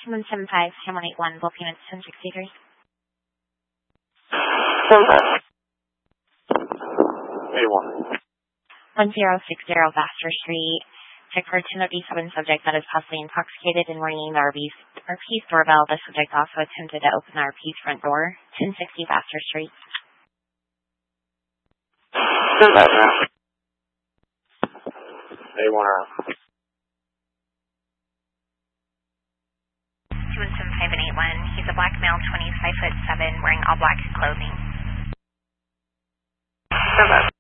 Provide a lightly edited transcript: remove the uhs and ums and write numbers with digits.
175, 181, both units 1063. 81. 1060 Vassar Street. Check for 1087 subject that is possibly intoxicated and ringing the RP's doorbell. The subject also attempted to open the RP's front door. 1060 Vassar Street. 81 around. 217 and 81. He's a black male, 25'7", wearing all black clothing.